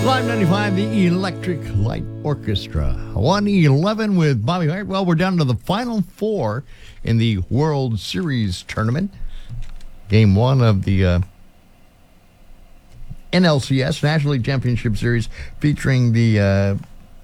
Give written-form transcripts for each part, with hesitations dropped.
Live 95, the Electric Light Orchestra. 111 with Bobby Hart. Well, we're down to the final four in the World Series tournament. Game one of the NLCS, National League Championship Series, featuring the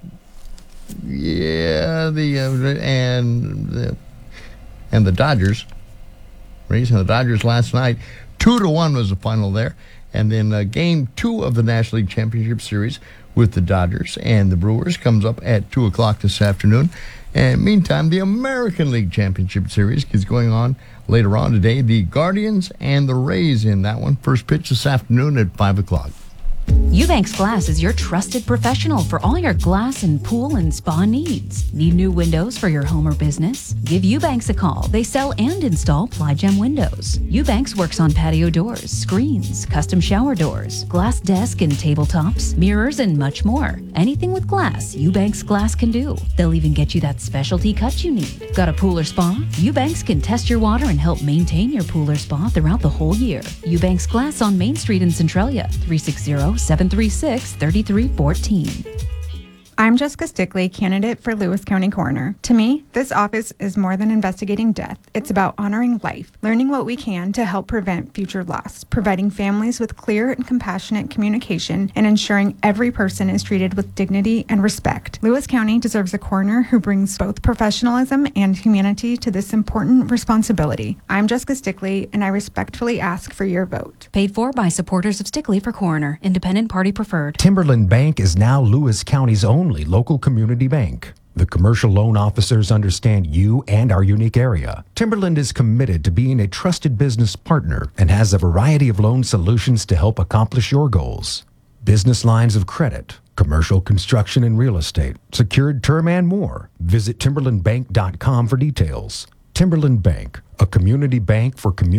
Dodgers. Raising the Dodgers last night. 2-1 was the final there. And then game two of the National League Championship Series with the Dodgers and the Brewers comes up at 2 o'clock this afternoon. And meantime, the American League Championship Series is going on later on today. The Guardians and the Rays in that one. First pitch this afternoon at 5 o'clock. Eubanks Glass is your trusted professional for all your glass and pool and spa needs. Need new windows for your home or business? Give Eubanks a call. They sell and install Ply-Gem windows. Eubanks works on patio doors, screens, custom shower doors, glass desk and tabletops, mirrors, and much more. Anything with glass, Eubanks Glass can do. They'll even get you that specialty cut you need. Got a pool or spa? Eubanks can test your water and help maintain your pool or spa throughout the whole year. Eubanks Glass on Main Street in Centralia, 360-736-3314. I'm Jessica Stickley, candidate for Lewis County Coroner. To me, this office is more than investigating death. It's about honoring life, learning what we can to help prevent future loss, providing families with clear and compassionate communication, and ensuring every person is treated with dignity and respect. Lewis County deserves a coroner who brings both professionalism and humanity to this important responsibility. I'm Jessica Stickley, and I respectfully ask for your vote. Paid for by supporters of Stickley for Coroner. Independent party preferred. Timberland Bank is now Lewis County's only local community bank. The commercial loan officers understand you and our unique area. Timberland is committed to being a trusted business partner and has a variety of loan solutions to help accomplish your goals. Business lines of credit, commercial construction and real estate, secured term, and more. Visit timberlandbank.com for details. Timberland Bank, a community bank for community.